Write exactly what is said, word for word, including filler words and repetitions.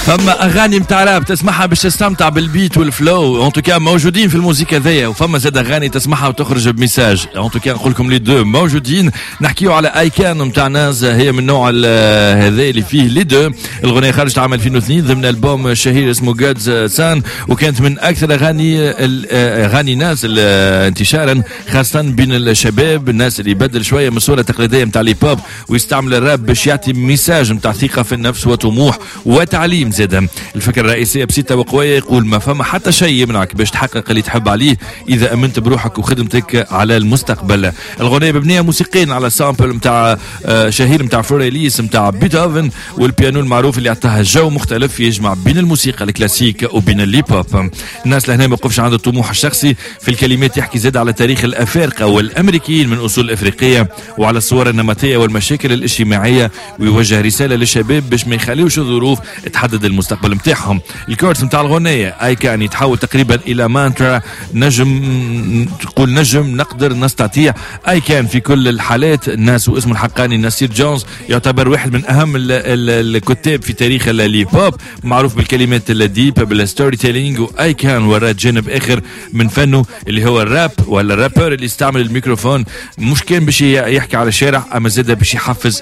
فما اغاني متاع راب تسمعها باش تستمتع بالبيت والفلو، ان توكا موجودين في الموسيقى هذيا، وفما زاد اغاني تسمعها وتخرج بميساج، ان توكا نقول لكم لي دو موجودين. نحكيو على اي كان متاع ناز، هي من نوع هذا اللي فيه لي دو. الغنية خرجت عام ألفين واثنين ضمن البوم شهير اسمه جودز سان، وكانت من اكثر اغاني اغاني ناز انتشارا خاصه بين الشباب، الناس اللي يبدل شويه من الصوره التقليديه متاع لي بوب ويستعمل الراب باش يعطي ميساج متاع ثقه في النفس وطموح وتعليم زاده. الفكره الرئيسيه بسيطه وقويه، يقول ما فما حتى شيء يمنعك باش تحقق اللي تحب عليه اذا امنت بروحك وخدمتك على المستقبل. الغنية مبنيه موسيقيا على سامبل متاع شهير متاع فلوريليس متاع بيتهوفن، والبيانو المعروف اللي عطاها جو مختلف يجمع بين الموسيقى الكلاسيك وبين اللي بوب. الناس لهنا ما يوقفش عند الطموح الشخصي، في الكلمات يحكي زاد على تاريخ الافارقه والامريكيين من اصول افريقيه وعلى الصور النمطيه والمشاكل الاجتماعيه، ويوجه رساله للشباب باش ما يخليوش الظروف تحدد المستقبل نتاعهم. الكورس نتاع الغنية اي كان يتحول تقريبا الى مانترا، نجم تقول نجم نقدر نستطيع اي كان في كل الحالات. الناس واسمه الحقاني نسير جونز يعتبر واحد من اهم الكتاب في تاريخ اللي بوب، معروف بالكلمات الديب بالستوري تيلينج، واي كان وراه جانب اخر من فنه اللي هو الراب، ولا الرابر اللي يستعمل الميكروفون مش كان باش يحكي على الشارع، اما زاد باش يحفز